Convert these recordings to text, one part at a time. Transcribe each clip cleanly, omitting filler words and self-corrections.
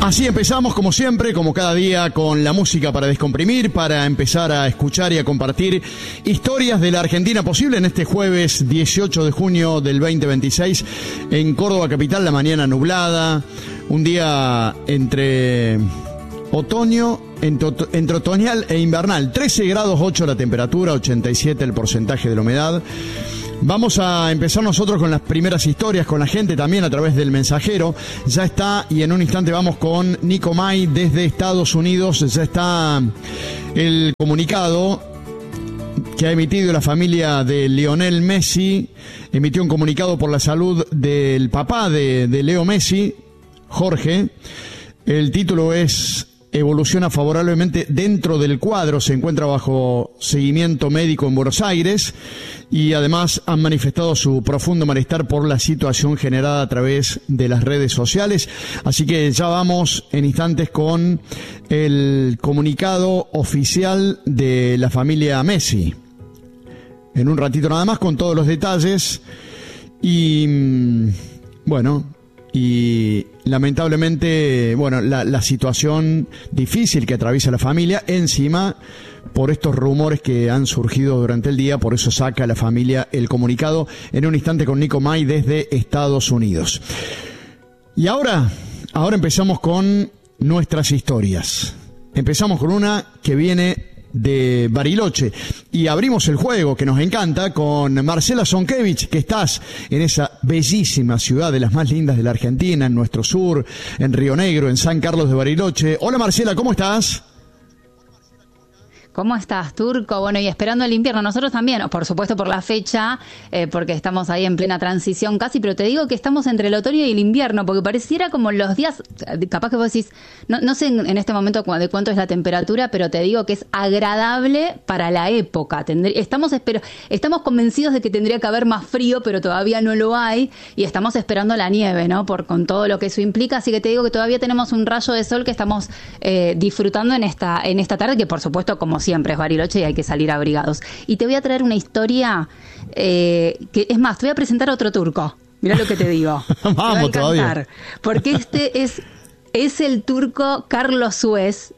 Así empezamos, como siempre, como cada día, con la música para descomprimir, para empezar a escuchar y a compartir historias de la Argentina posible en este jueves 18 de junio del 2026 en Córdoba capital, la mañana nublada, un día entre otoño, entre otoñal e invernal, 13 grados 8 la temperatura, 87 el porcentaje de la humedad. Vamos a empezar nosotros con las primeras historias, con la gente también a través del mensajero. Ya está, y en un instante vamos con Nico May desde Estados Unidos. Ya está el comunicado que ha emitido la familia de Lionel Messi. Emitió un comunicado por la salud del papá de Leo Messi, Jorge. El título es: evoluciona favorablemente dentro del cuadro, se encuentra bajo seguimiento médico en Buenos Aires, y además han manifestado su profundo malestar por la situación generada a través de las redes sociales. Así que ya vamos en instantes con el comunicado oficial de la familia Messi. En un ratito nada más con todos los detalles. Y bueno, y lamentablemente, bueno, la situación difícil que atraviesa la familia, encima por estos rumores que han surgido durante el día, por eso saca la familia el comunicado. En un instante con Nico May desde Estados Unidos. Y ahora empezamos con nuestras historias. Empezamos con una que viene de Bariloche y abrimos el juego que nos encanta con Marcela Zonkevich, que estás en esa bellísima ciudad de las más lindas de la Argentina, en nuestro sur, en Río Negro, en San Carlos de Bariloche. Hola Marcela, ¿cómo estás? ¿Cómo estás, Turco? Bueno, y esperando el invierno, nosotros también, por supuesto por la fecha, porque estamos ahí en plena transición casi, pero te digo que estamos entre el otoño y el invierno, porque pareciera como los días, capaz que vos decís, no sé en este momento de cuánto es la temperatura, pero te digo que es agradable para la época. Estamos convencidos de que tendría que haber más frío, pero todavía no lo hay, y estamos esperando la nieve, ¿no? Con todo lo que eso implica, así que te digo que todavía tenemos un rayo de sol que estamos disfrutando en esta tarde, que por supuesto, como siempre es Bariloche y hay que salir abrigados. Y te voy a traer una historia que, es más, te voy a presentar a otro turco. Mirá lo que te digo. Vamos, te va a encantar, todavía. Porque este es el turco Carlos Suez,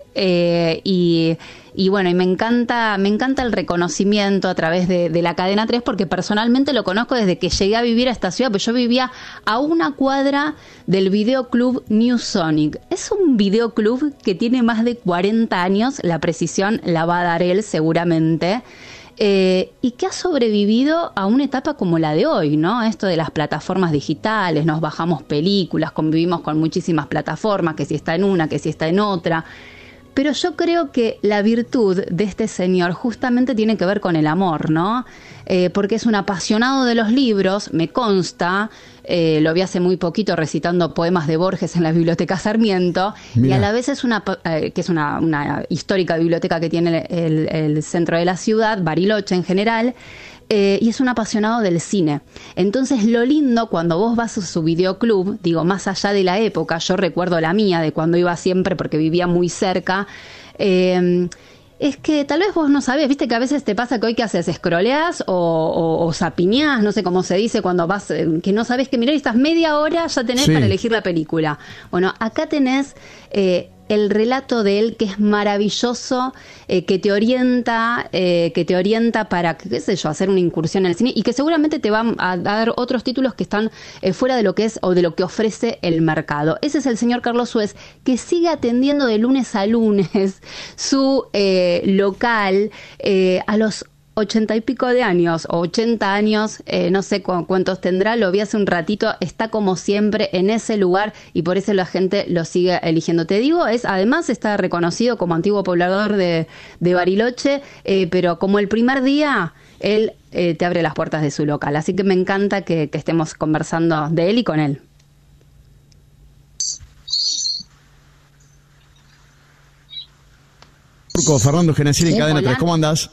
y bueno, y me encanta el reconocimiento a través de la Cadena 3, porque personalmente lo conozco desde que llegué a vivir a esta ciudad, pues yo vivía a una cuadra del videoclub New Sonic. Es un videoclub que tiene más de 40 años, la precisión la va a dar él seguramente, y que ha sobrevivido a una etapa como la de hoy, ¿no? Esto de las plataformas digitales, nos bajamos películas, convivimos con muchísimas plataformas, que si está en una, que si está en otra. Pero yo creo que la virtud de este señor justamente tiene que ver con el amor, ¿no? Porque es un apasionado de los libros, me consta, lo vi hace muy poquito recitando poemas de Borges en la Biblioteca Sarmiento. Mirá. Y a la vez es una histórica biblioteca que tiene el centro de la ciudad, Bariloche en general. Y es un apasionado del cine. Entonces lo lindo cuando vos vas a su videoclub, digo, más allá de la época, yo recuerdo la mía de cuando iba siempre porque vivía muy cerca, es que tal vez vos no sabés, viste que a veces te pasa que hoy que haces, scrolleás o zapiñás, no sé cómo se dice cuando vas, que no sabés que mirar y estás media hora ya tenés para elegir la película. Bueno, acá tenés el relato de él, que es maravilloso, que te orienta para, qué sé yo, hacer una incursión en el cine, y que seguramente te van a dar otros títulos que están fuera de lo que es o de lo que ofrece el mercado. Ese es el señor Carlos Suez, que sigue atendiendo de lunes a lunes su local a los 80 y pico de años, o 80 años, no sé cuántos tendrá, lo vi hace un ratito, está como siempre en ese lugar y por eso la gente lo sigue eligiendo. Te digo, además está reconocido como antiguo poblador de Bariloche, pero como el primer día, él te abre las puertas de su local. Así que me encanta que estemos conversando de él y con él. Fernando Genesini en Cadena 3, ¿cómo andás?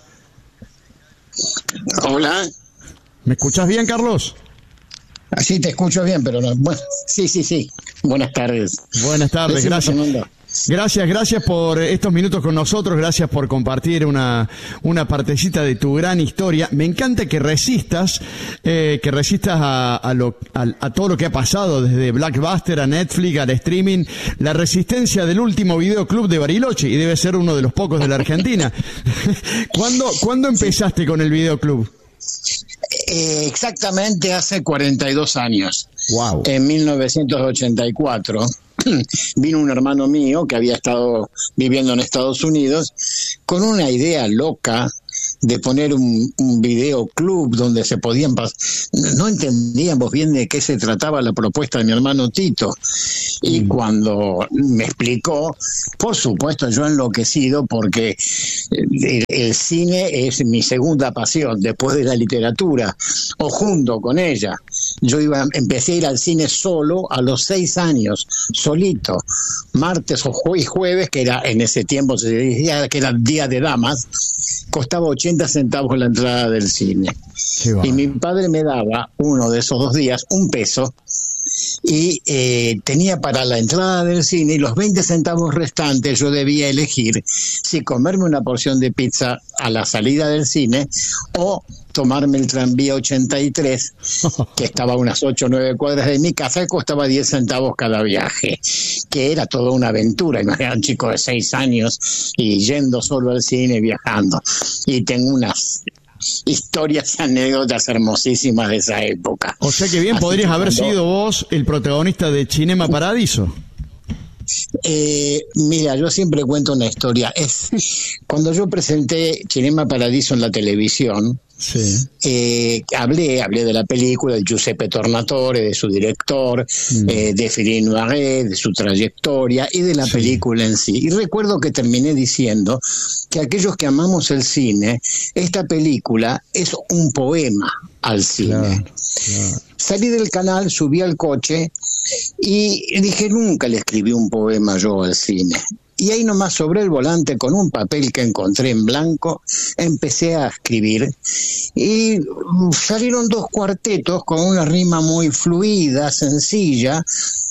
Hola. ¿Me escuchás bien, Carlos? Sí, te escucho bien, pero no. Bueno, sí. Buenas tardes. Buenas tardes, gracias. Gracias por estos minutos con nosotros, gracias por compartir una partecita de tu gran historia. Me encanta que resistas a todo lo que ha pasado, desde Blockbuster a Netflix, al streaming, la resistencia del último videoclub de Bariloche, y debe ser uno de los pocos de la Argentina. ¿Cuándo empezaste con el videoclub? Exactamente hace 42 años. Wow. En 1984 vino un hermano mío que había estado viviendo en Estados Unidos con una idea loca de poner un videoclub donde se podían no entendíamos bien de qué se trataba la propuesta de mi hermano Tito, y cuando me explicó, por supuesto yo enloquecido, porque el cine es mi segunda pasión después de la literatura, o junto con ella. Empecé a ir al cine solo a los 6 años, solito, martes o jueves, que era en ese tiempo se decía que era día de damas, costaba 80 centavos la entrada del cine. Y mi padre me daba uno de esos 2 días $1, y tenía para la entrada del cine, y los 20 centavos restantes yo debía elegir si comerme una porción de pizza a la salida del cine o tomarme el tranvía 83, que estaba a unas 8 o 9 cuadras de mi casa, y costaba 10 centavos cada viaje, que era toda una aventura. Imagínate, un chico de 6 años y yendo solo al cine, viajando. Y tengo unas historias y anécdotas hermosísimas de esa época. O sea que bien Así podrías que haber sido vos el protagonista de Cinema Paradiso. Mira, yo siempre cuento una historia. Cuando yo presenté Cinema Paradiso en la televisión, sí, hablé de la película, de Giuseppe Tornatore, de su director, de Philippe Noiret, de su trayectoria y de la película en sí. Y recuerdo que terminé diciendo que aquellos que amamos el cine, esta película es un poema al cine. Claro. Salí del canal, subí al coche y dije, nunca le escribí un poema yo al cine. Y ahí nomás, sobre el volante, con un papel que encontré en blanco, empecé a escribir, y salieron 2 cuartetos con una rima muy fluida, sencilla.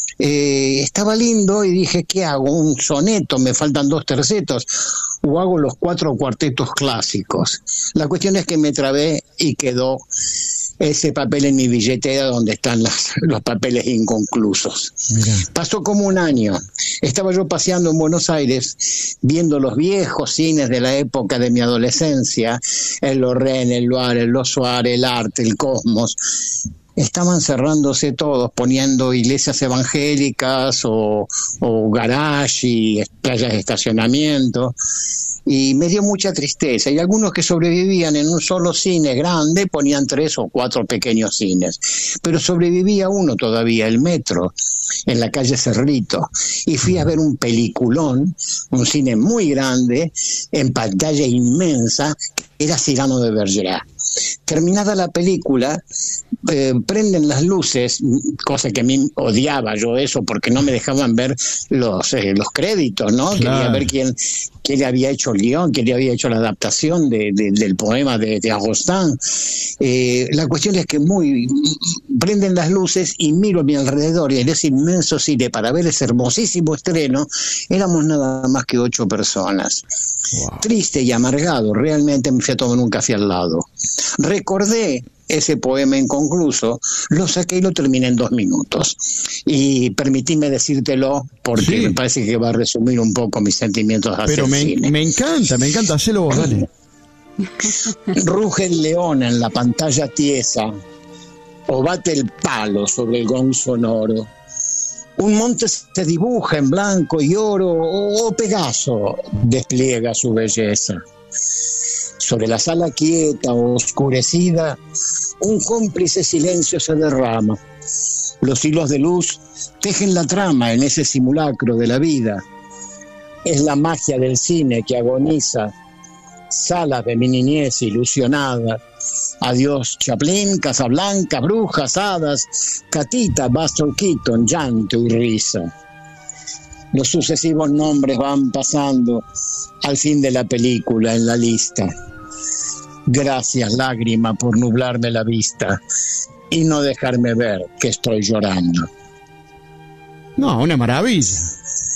Estaba lindo, y dije, ¿qué hago? ¿Un soneto? Me faltan 2 tercetos. ¿O hago los 4 cuartetos clásicos? La cuestión es que me trabé y quedó ese papel en mi billetera donde están los papeles inconclusos. Mirá. Pasó como un año. Estaba yo paseando en Buenos Aires, viendo los viejos cines de la época de mi adolescencia, el Lorraine, el Loire, el Los Suárez, el Arte, el Cosmos. Estaban cerrándose todos, poniendo iglesias evangélicas o garage y playas de estacionamiento. Y me dio mucha tristeza. Y algunos que sobrevivían en un solo cine grande ponían 3 o 4 pequeños cines. Pero sobrevivía uno todavía, el Metro, en la calle Cerrito. Y fui a ver un peliculón, un cine muy grande, en pantalla inmensa, que era Cyrano de Bergerac. Terminada la película, prenden las luces, cosa que a mí odiaba yo eso, porque no me dejaban ver los créditos, ¿no? Claro. Quería ver quién le había hecho el guión, quién le había hecho la adaptación del poema de Agostán. La cuestión es que prenden las luces y miro a mi alrededor, y en ese inmenso cine, para ver ese hermosísimo estreno, éramos nada más que 8 personas. Wow. Triste y amargado, realmente me fui a tomar un café al lado. Recordé ese poema inconcluso, lo saqué y lo terminé en 2 minutos. Y permitíme decírtelo porque me parece que va a resumir un poco mis sentimientos hacia el cine. Me encanta, hacelo vos, dale. Ruge el león en la pantalla tiesa, o bate el palo sobre el gong sonoro. Un monte se dibuja en blanco y oro, o Pegaso despliega su belleza. Sobre la sala quieta o oscurecida, un cómplice silencio se derrama. Los hilos de luz tejen la trama en ese simulacro de la vida. Es la magia del cine que agoniza. Salas de mi niñez ilusionada. Adiós Chaplin, Casablanca, Brujas, Hadas, Catita, Buster Keaton, llanto y risa. Los sucesivos nombres van pasando al fin de la película en la lista. Gracias, lágrima, por nublarme la vista y no dejarme ver que estoy llorando. No, una maravilla.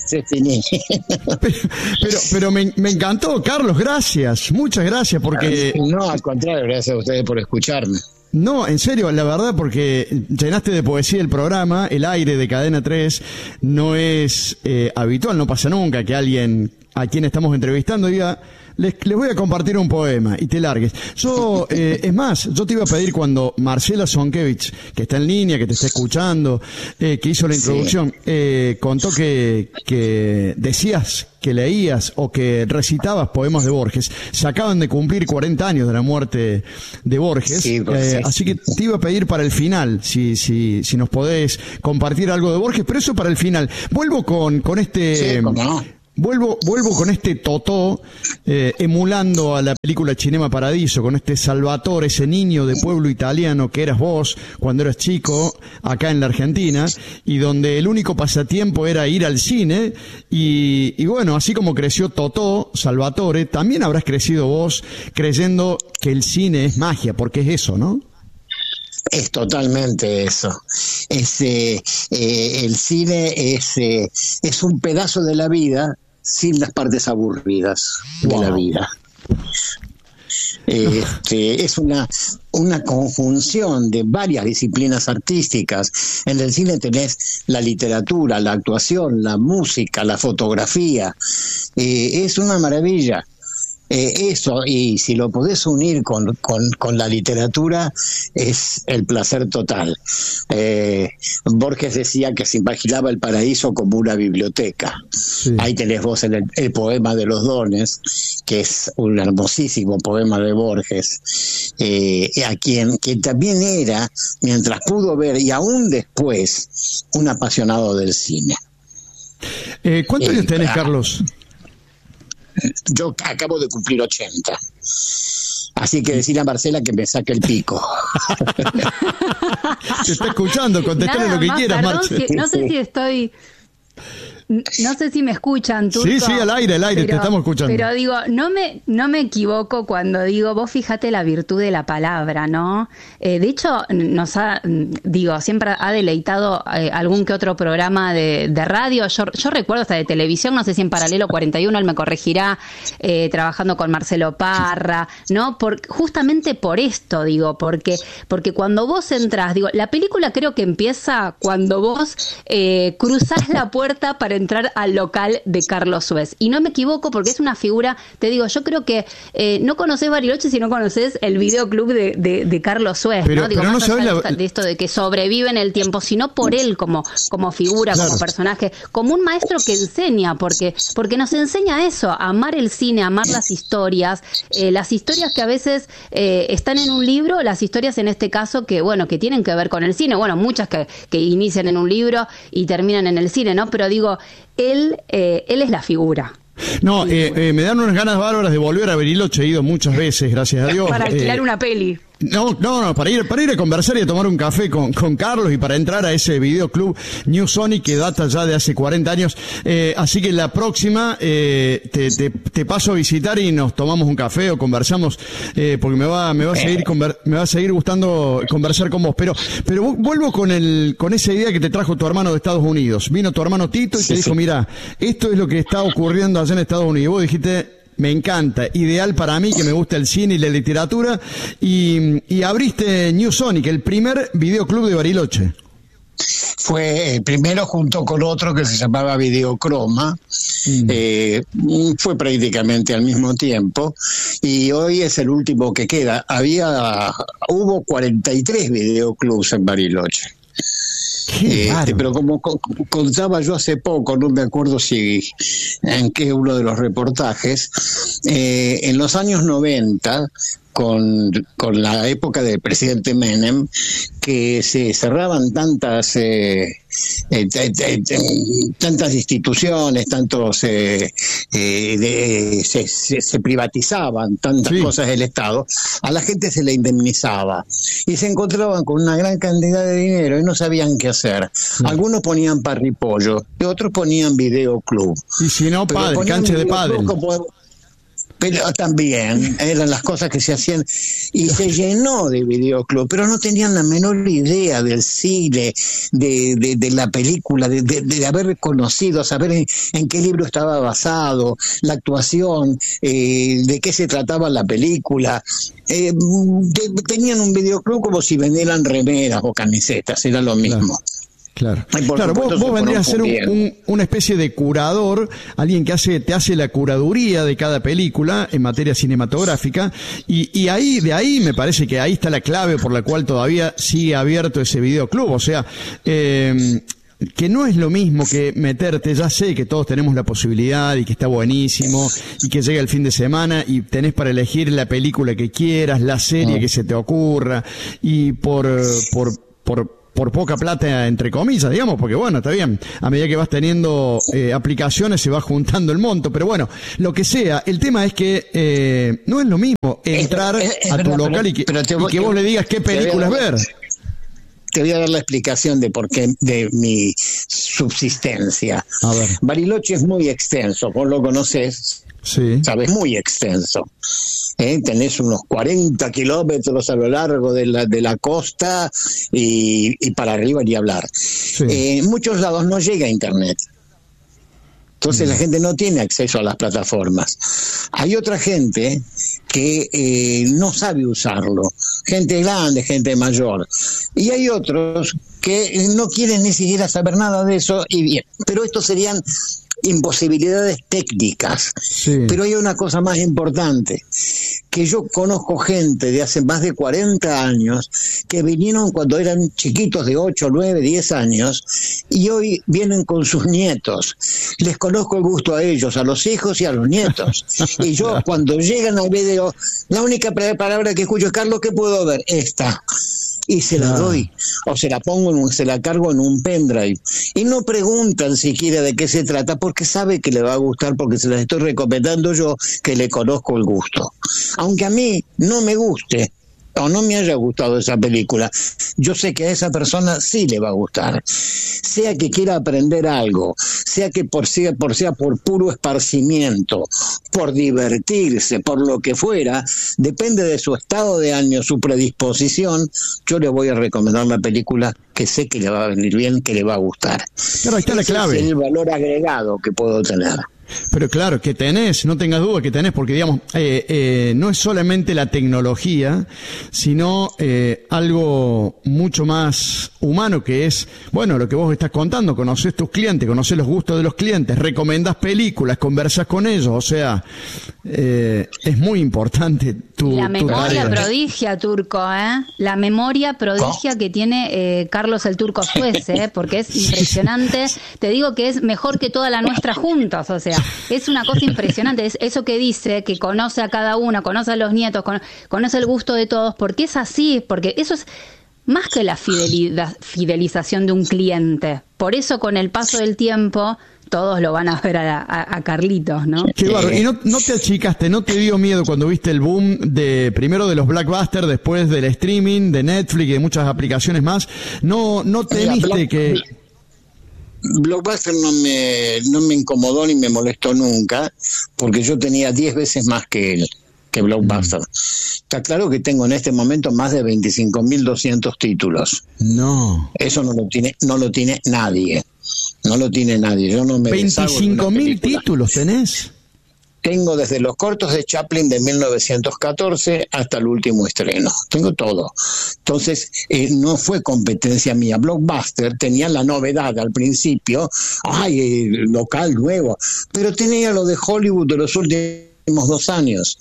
Se finí. Pero me encantó, Carlos, gracias, muchas gracias, porque... No, al contrario, gracias a ustedes por escucharme. No, en serio, la verdad, porque llenaste de poesía el programa, el aire de Cadena 3 no es habitual, no pasa nunca que alguien a quien estamos entrevistando diga, les voy a compartir un poema y te largues. Yo, es más, yo te iba a pedir cuando Marcela Zonkevich, que está en línea, que te está escuchando, que hizo la introducción, contó que decías que leías o que recitabas poemas de Borges. Se acaban de cumplir 40 años de la muerte de Borges, sí, así que te iba a pedir para el final, si nos podés compartir algo de Borges, pero eso para el final. Vuelvo con este... Sí, ¿cómo no? Vuelvo con este Totó, emulando a la película Cinema Paradiso, con este Salvatore, ese niño de pueblo italiano que eras vos cuando eras chico, acá en la Argentina, y donde el único pasatiempo era ir al cine, y bueno, así como creció Totó, Salvatore, también habrás crecido vos creyendo que el cine es magia, porque es eso, ¿no? Es totalmente eso. El cine es un pedazo de la vida sin las partes aburridas de la vida. Es una conjunción de varias disciplinas artísticas. En el cine tenés la literatura, la actuación, la música, la fotografía. Es una maravilla. Eso, y si lo podés unir con la literatura, es el placer total. Borges decía que se imaginaba el paraíso como una biblioteca. Sí. Ahí tenés vos el poema de los dones, que es un hermosísimo poema de Borges, a quien también era, mientras pudo ver, y aún después, un apasionado del cine. ¿Cuántos años tenés, Carlos? Yo acabo de cumplir 80. Así que decirle a Marcela que me saque el pico. Te está escuchando, contestale lo que quieras, Marcela. No sé si estoy... No sé si me escuchan, Turco. Sí, al aire, te estamos escuchando. Pero digo, no me equivoco cuando digo, vos fíjate la virtud de la palabra, ¿no? De hecho, siempre ha deleitado algún que otro programa de radio. Yo recuerdo hasta de televisión, no sé si en Paralelo 41, él me corregirá, trabajando con Marcelo Parra, ¿no? Justamente por esto, porque cuando vos entrás, la película creo que empieza cuando vos cruzás la puerta para entrar al local de Carlos Suez. Y no me equivoco porque es una figura, te digo, yo creo que no conocés Bariloche si no conocés el videoclub de Carlos Suez, ¿no? Digo, más allá de esto de que sobrevive en el tiempo, sino por él como figura, claro, como personaje, como un maestro que enseña, porque nos enseña eso, a amar el cine, a amar las historias que a veces están en un libro, las historias en este caso que tienen que ver con el cine, muchas que inician en un libro y terminan en el cine, ¿no? Pero digo, él es la figura. No, me dan unas ganas bárbaras de volver a Bariloche, he ido muchas veces, gracias a Dios. Para alquilar una peli. No, para ir a conversar y a tomar un café con Carlos y para entrar a ese videoclub New Sonic que data ya de hace 40 años. Así que la próxima te paso a visitar y nos tomamos un café o conversamos, porque me va a seguir gustando conversar con vos. Pero vuelvo con esa idea que te trajo tu hermano de Estados Unidos. Vino tu hermano Tito y te dijo, mira, esto es lo que está ocurriendo allá en Estados Unidos. Vos dijiste, me encanta, ideal para mí que me gusta el cine y la literatura, y abriste New Sonic, el primer videoclub de Bariloche. Fue el primero junto con otro que se llamaba Videocroma, fue prácticamente al mismo tiempo, y hoy es el último que queda. Hubo 43 videoclubs en Bariloche. Pero como contaba yo hace poco, no me acuerdo en qué uno de los reportajes, en los años 90, con la época del presidente Menem, que se cerraban tantas instituciones, se privatizaban tantas cosas del Estado, a la gente se le indemnizaba y se encontraban con una gran cantidad de dinero y no sabían qué hacer. Algunos ponían parripollo y otros ponían videoclub. Y si no, cancha de pádel. pero también eran las cosas que se hacían, y se llenó de videoclub, pero no tenían la menor idea del cine, de la película, de haber conocido, saber en qué libro estaba basado, la actuación, de qué se trataba la película. Tenían un videoclub como si vendieran remeras o camisetas, era lo mismo. Claro, vos vendrías a ser una especie de curador, alguien que te hace la curaduría de cada película en materia cinematográfica, y de ahí me parece que ahí está la clave por la cual todavía sigue abierto ese videoclub. O sea, que no es lo mismo que meterte, ya sé que todos tenemos la posibilidad y que está buenísimo y que llega el fin de semana y tenés para elegir la película que quieras, la serie que se te ocurra, y por poca plata, entre comillas, digamos, porque bueno, está bien, a medida que vas teniendo aplicaciones se va juntando el monto, pero bueno, lo que sea, el tema es que no es lo mismo entrar a tu local y que vos le digas qué películas ver. Te voy a dar la explicación de por qué, de mi subsistencia. A ver. Bariloche es muy extenso, vos lo conocés, sí. Sabes, muy extenso. Tenés unos 40 kilómetros a lo largo de la costa y para arriba ni hablar. Sí. En muchos lados no llega a internet. Entonces la gente no tiene acceso a las plataformas. Hay otra gente que no sabe usarlo, gente grande, gente mayor. Y hay otros que no quieren ni siquiera saber nada de eso, y bien. Pero estos serían imposibilidades técnicas. Sí. Pero hay una cosa más importante, que yo conozco gente de hace más de 40 años que vinieron cuando eran chiquitos de 8, 9, 10 años y hoy vienen con sus nietos. Les conozco el gusto a ellos, a los hijos y a los nietos. Y yo cuando llegan al video, la única palabra que escucho es: Carlos, ¿qué puedo ver? Esta. Y se la doy, o se la pongo, se la cargo en un pendrive. Y no preguntan siquiera de qué se trata, porque sabe que le va a gustar, porque se las estoy recomendando yo, que le conozco el gusto. Aunque a mí no me guste, o no me haya gustado esa película, yo sé que a esa persona sí le va a gustar. Sea que quiera aprender algo, sea que sea por puro esparcimiento, por divertirse, por lo que fuera, depende de su estado de ánimo, su predisposición, yo le voy a recomendar la película que sé que le va a venir bien, que le va a gustar. Claro, ahí está la clave. Ese es el valor agregado que puedo tener. Pero claro, que tenés, no tengas duda que tenés, porque digamos, no es solamente la tecnología, sino algo mucho más humano, que es, bueno, lo que vos estás contando: conocés tus clientes, conocés los gustos de los clientes, recomendás películas, conversás con ellos, o sea, es muy importante la memoria prodigia, Turco, la memoria prodigia que tiene Carlos el Turco Suez, porque es impresionante. Te digo que es mejor que toda la nuestra juntos, o sea, es una cosa impresionante. Es eso que dice, que conoce a cada uno, conoce a los nietos, conoce el gusto de todos, porque es así, porque eso es más que la fidelización de un cliente. Por eso, con el paso del tiempo, todos lo van a ver a Carlitos, ¿no? Qué bárbaro. ¿Y no te achicaste, no te dio miedo cuando viste el boom primero de los blockbusters, después del streaming, de Netflix y de muchas aplicaciones más? ¿No temiste que...? Blockbuster no me incomodó ni me molestó nunca, porque yo tenía 10 veces más que él, que Blockbuster. Está claro que tengo en este momento más de 25.200 títulos. No. Eso no lo tiene nadie. No lo tiene nadie. Yo no me 25.000 títulos tenés. Tengo desde los cortos de Chaplin de 1914 hasta el último estreno. Tengo todo. Entonces, no fue competencia mía. Blockbuster tenía la novedad al principio, local nuevo, pero tenía lo de Hollywood de los últimos 2 años.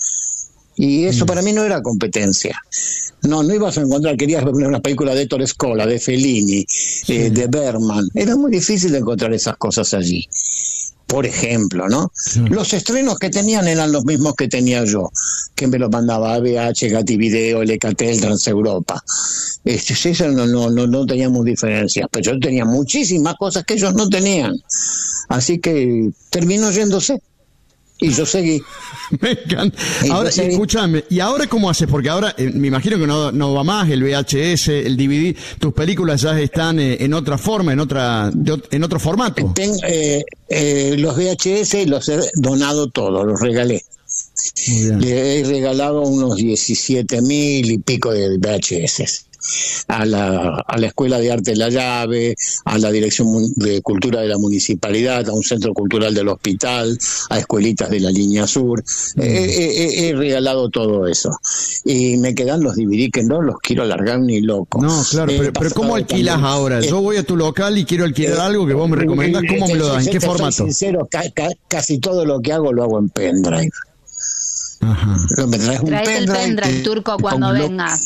Y eso para mí no era competencia. No ibas a encontrar, querías ver una película de Ettore Scola, de Fellini, de Bergman. Era muy difícil encontrar esas cosas allí. Por ejemplo, ¿no? Los estrenos que tenían eran los mismos que tenía yo, que me los mandaba ABH, Gatti Video, LKT, Transeuropa. Eso no teníamos diferencias, pero yo tenía muchísimas cosas que ellos no tenían. Así que terminó yéndose. Y yo seguí. Me encanta. Ahora, escúchame, ¿y ahora cómo haces? Porque ahora me imagino que no va más el VHS, el DVD. Tus películas ya están en otra forma, en otro formato. Los VHS los he donado todos, los regalé. Le he regalado unos 17.000 y pico de VHS. A la Escuela de Arte de la Llave, a la Dirección de Cultura de la Municipalidad, a un centro cultural del hospital, a escuelitas de la Línea Sur. He regalado todo eso. Y me quedan los DVD que no los quiero largar ni loco. No, claro, pero ¿cómo alquilas ahora? Yo voy a tu local y quiero alquilar algo que vos me recomendás, ¿cómo me lo das? ¿En qué formato? Soy sincero, casi todo lo que hago lo hago en pendrive. Ajá. Traes el pendrive, Turco, cuando vengas.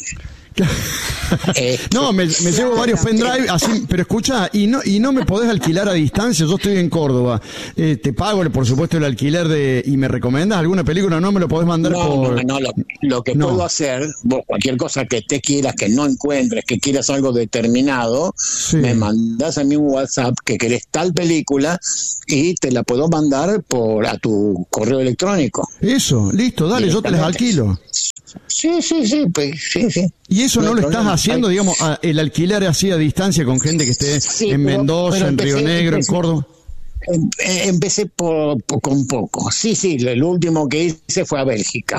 No, me llevo varios pendrive, así, pero escucha, y no me podés alquilar a distancia. Yo estoy en Córdoba, te pago por supuesto el alquiler y me recomiendas alguna película, no me lo podés mandar por... No, lo que puedo hacer, vos cualquier cosa que te quieras, que no encuentres, que quieras algo determinado, me mandás a mí un WhatsApp que querés tal película y te la puedo mandar a tu correo electrónico. Eso, listo, dale, yo te las alquilo. Sí, pues, sí. ¿Y eso no lo estás haciendo, digamos, el alquiler así a distancia con gente que esté en Mendoza, en Río Negro, en Córdoba? Empecé con poco. Sí, lo último que hice fue a Bélgica.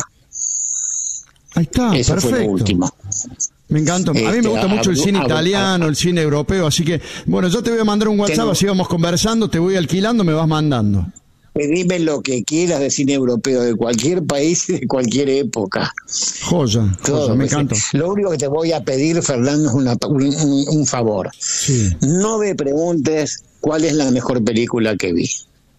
Ahí está, eso perfecto. Fue lo último. Me encanta. A mí me gusta mucho el cine italiano, el cine europeo, así que, bueno, yo te voy a mandar un WhatsApp, así vamos conversando, te voy alquilando, me vas mandando. Dime lo que quieras de cine europeo, de cualquier país y de cualquier época. Joya, me encanta. Lo único que te voy a pedir, Fernando, es un favor. Sí. No me preguntes cuál es la mejor película que vi.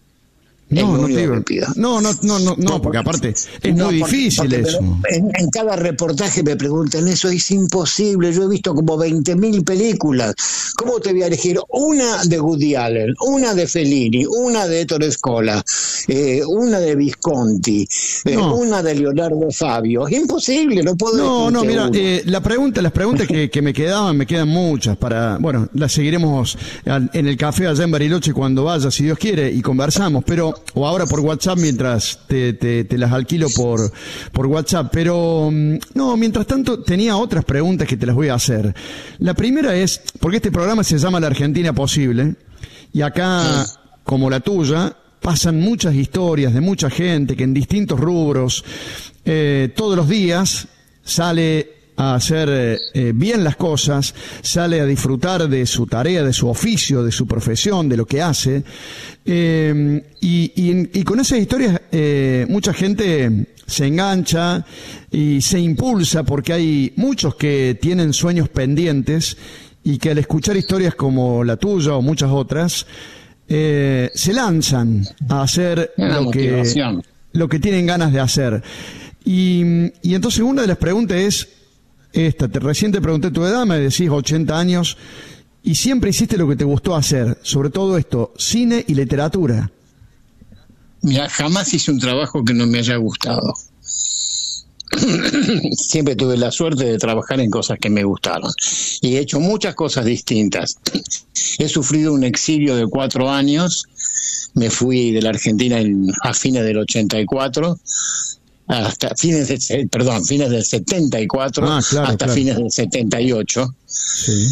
No te digo. No, porque aparte es muy difícil eso. En cada reportaje me preguntan eso, es imposible. Yo he visto como 20.000 películas. ¿Cómo te voy a elegir una de Woody Allen, una de Fellini, una de Ettore Scola, una de Visconti, una de Leonardo Fabio? Es imposible, no puedo. No, mira, las preguntas que me quedan muchas las seguiremos en el café allá en Bariloche cuando vaya, si Dios quiere, y conversamos, o ahora por WhatsApp mientras te las alquilo por WhatsApp, pero no, mientras tanto tenía otras preguntas que te las voy a hacer. La primera es, porque este programa se llama La Argentina Posible, y acá, como la tuya, pasan muchas historias de mucha gente que en distintos rubros, todos los días sale a hacer bien las cosas, sale a disfrutar de su tarea, de su oficio, de su profesión, de lo que hace, y con esas historias mucha gente se engancha y se impulsa, porque hay muchos que tienen sueños pendientes y que al escuchar historias como la tuya o muchas otras se lanzan a hacer lo que tienen ganas de hacer. Y entonces una de las preguntas es recién te pregunté tu edad, me decís 80 años, y siempre hiciste lo que te gustó hacer, sobre todo esto, cine y literatura. Mira, jamás hice un trabajo que no me haya gustado. Siempre tuve la suerte de trabajar en cosas que me gustaron. Y he hecho muchas cosas distintas. He sufrido un exilio de 4 años. Me fui de la Argentina a fines del 84. Hasta fines del 74 fines del 78. Sí.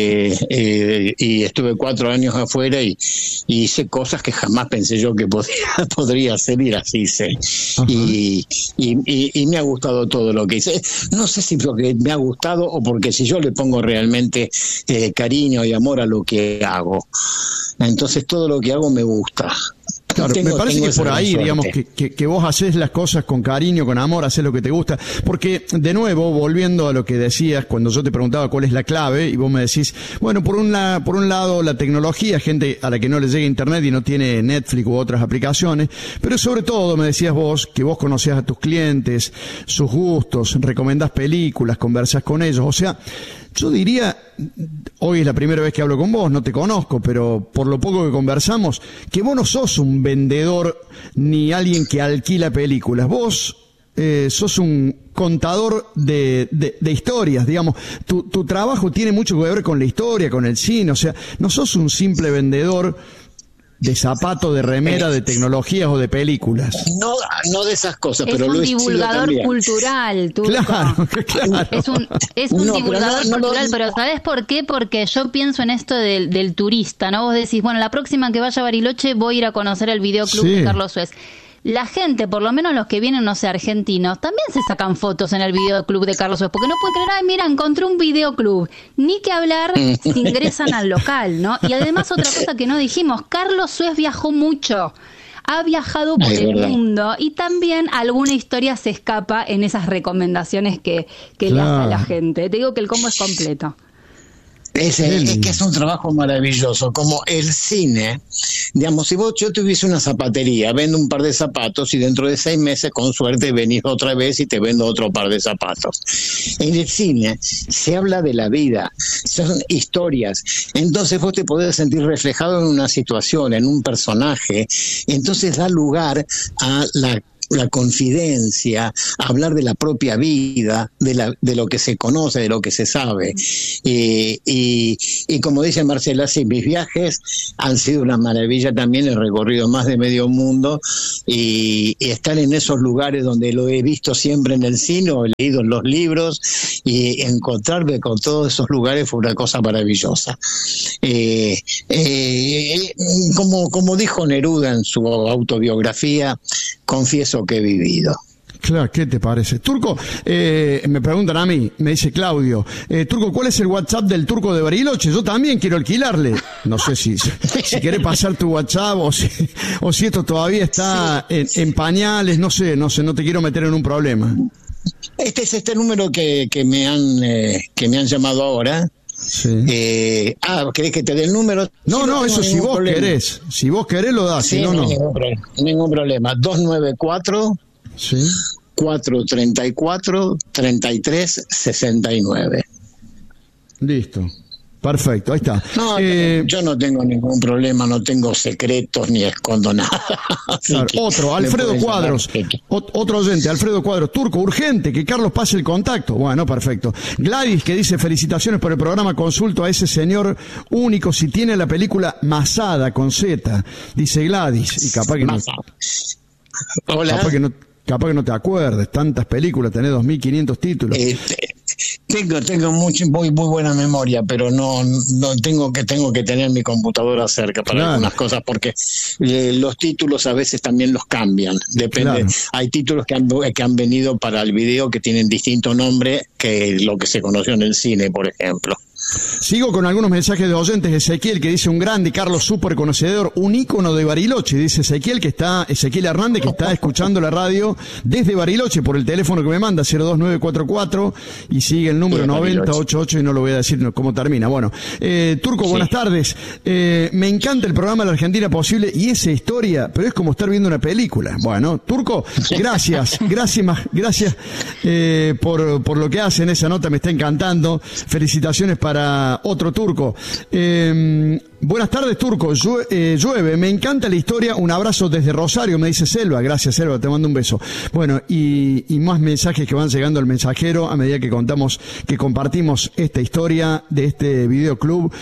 Y estuve 4 años afuera y hice cosas que jamás pensé yo que podría hacer, y las hice. Y me ha gustado todo lo que hice. No sé si porque me ha gustado o porque si yo le pongo realmente cariño y amor a lo que hago. Entonces todo lo que hago me gusta. Claro, me parece que por ahí, digamos, que vos haces las cosas con cariño, con amor, haces lo que te gusta. Porque, de nuevo, volviendo a lo que decías, cuando yo te preguntaba cuál es la clave, y vos me decís, bueno, por un lado, la tecnología, gente a la que no le llega internet y no tiene Netflix u otras aplicaciones, pero sobre todo, me decías vos, que vos conocías a tus clientes, sus gustos, recomendás películas, conversás con ellos, o sea, yo diría, hoy es la primera vez que hablo con vos, no te conozco, pero por lo poco que conversamos, que vos no sos un vendedor ni alguien que alquila películas. Vos sos un contador de historias, digamos. Tu trabajo tiene mucho que ver con la historia, con el cine, o sea, no sos un simple vendedor de zapato, de remera, de tecnologías o de películas. No de esas cosas, es pero un divulgador cultural, Turco. Claro. Es un divulgador cultural, pero ¿sabés por qué? Porque yo pienso en esto del turista, ¿no? Vos decís, bueno, la próxima que vaya a Bariloche voy a ir a conocer el videoclub de Carlos Suez. la gente, por lo menos los que vienen, no sé, argentinos, también se sacan fotos en el videoclub de Carlos Suez, porque no pueden creer, ay, mira, encontré un videoclub. Ni que hablar si ingresan al local, ¿no? Y además otra cosa que no dijimos, Carlos Suez viajó mucho. Ha viajado por el mundo y también alguna historia se escapa en esas recomendaciones que le hace a la gente. Te digo que el combo es completo. Es que es un trabajo maravilloso, como el cine. Digamos, si yo tuviese una zapatería, vendo un par de zapatos y dentro de 6 meses, con suerte, venís otra vez y te vendo otro par de zapatos. En el cine se habla de la vida, son historias. Entonces vos te podés sentir reflejado en una situación, en un personaje. Entonces da lugar a la confidencia, hablar de la propia vida, de lo que se conoce, de lo que se sabe. Y como dice Marcela, sí, mis viajes han sido una maravilla también, he recorrido más de medio mundo y estar en esos lugares donde lo he visto siempre en el cine o he leído en los libros y encontrarme con todos esos lugares fue una cosa maravillosa. Como dijo Neruda en su autobiografía, confieso que he vivido. Claro, ¿qué te parece? Turco, me preguntan a mí, me dice Claudio, Turco, ¿cuál es el WhatsApp del Turco de Bariloche? Yo también quiero alquilarle. No sé si querés pasar tu WhatsApp o si esto todavía está en pañales, no sé, no te quiero meter en un problema. Este es este número que me han llamado ahora. Sí. ¿Querés que te dé el número? No, eso si vos querés. Si vos querés lo das, sí, si no, no. Ningún problema. 294 sí. 434 3369. Listo. Perfecto, ahí está. No, yo no tengo ningún problema, no tengo secretos ni escondo nada. Claro, otro, Alfredo Cuadros, otro oyente, Alfredo Cuadros, Turco, urgente, que Carlos pase el contacto. Bueno, perfecto. Gladys, que dice, felicitaciones por el programa, consulto a ese señor único si tiene la película Masada con Z, dice Gladys, y capaz que no. Hola. Capaz que no te acuerdes, tantas películas, tenés 2.500 títulos. Tengo muy buena memoria, pero no tengo que tener mi computadora cerca para algunas cosas, porque los títulos a veces también los cambian, depende. Claro. Hay títulos que han venido para el video que tienen distinto nombre que lo que se conoció en el cine, por ejemplo. Sigo con algunos mensajes de oyentes. Ezequiel, que dice, un grande, Carlos, súper conocedor, un ícono de Bariloche, dice Ezequiel Hernández, que está escuchando la radio desde Bariloche por el teléfono que me manda, 02944, y sigue el número 9088, y no lo voy a decir cómo termina. Bueno, Turco, sí. Buenas tardes. Me encanta el programa La Argentina Posible y esa historia, pero es como estar viendo una película. Bueno, Turco, gracias por lo que hacen, esa nota me está encantando. Felicitaciones para otro Turco. Buenas tardes, Turco. Llueve, me encanta la historia. Un abrazo desde Rosario, me dice Selva. Gracias, Selva, te mando un beso. Bueno, y más mensajes que van llegando al mensajero a medida que compartimos esta historia de este videoclub.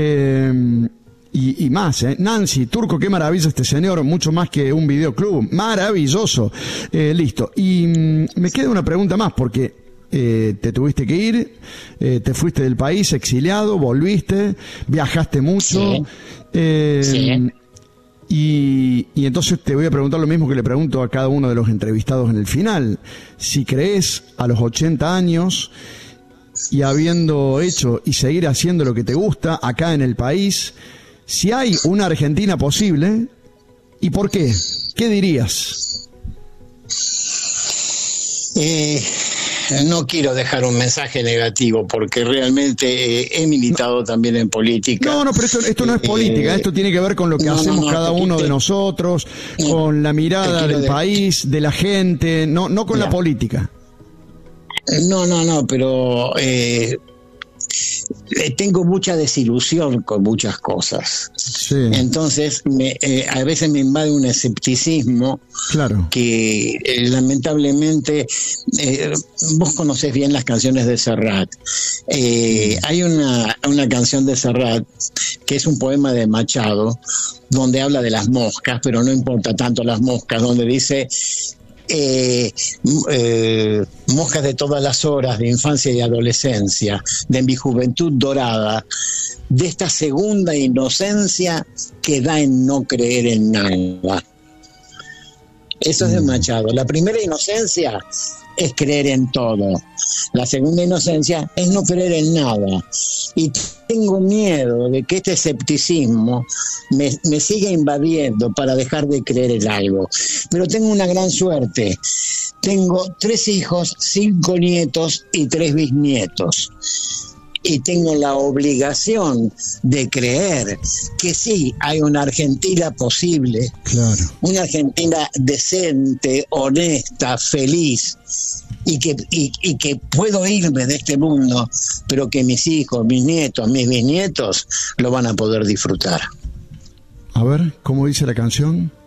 Y más, Nancy, Turco, qué maravilla este señor, mucho más que un videoclub, maravilloso. Listo. Y me queda una pregunta más, porque te tuviste que ir, te fuiste del país, exiliado, volviste, viajaste mucho. Sí. Sí. Y entonces te voy a preguntar lo mismo que le pregunto a cada uno de los entrevistados en el final. Si crees a los 80 años y habiendo hecho y seguir haciendo lo que te gusta acá en el país, si hay una Argentina posible, ¿y por qué? ¿Qué dirías? No quiero dejar un mensaje negativo porque realmente he militado también en política. No, pero esto no es política, esto tiene que ver con lo que hacemos cada uno de nosotros, con la mirada del país, de la gente, no con la política. Pero tengo mucha desilusión con muchas cosas. Sí. Entonces a veces me invade un escepticismo. Claro. Que lamentablemente vos conocés bien las canciones de Serrat. Hay una canción de Serrat que es un poema de Machado donde habla de las moscas, pero no importa tanto las moscas, donde dice moscas de todas las horas de infancia y adolescencia, de mi juventud dorada, de esta segunda inocencia que da en no creer en nada. Eso es de Machado. La primera inocencia es creer en todo. La segunda inocencia es no creer en nada. Y tengo miedo de que este escepticismo me siga invadiendo para dejar de creer en algo. Pero tengo una gran suerte. Tengo 3 hijos, 5 nietos y 3 bisnietos. Y tengo la obligación de creer que sí, hay una Argentina posible, claro, una Argentina decente, honesta, feliz, y que puedo irme de este mundo, pero que mis hijos, mis nietos, mis bisnietos lo van a poder disfrutar. A ver, ¿cómo dice la canción?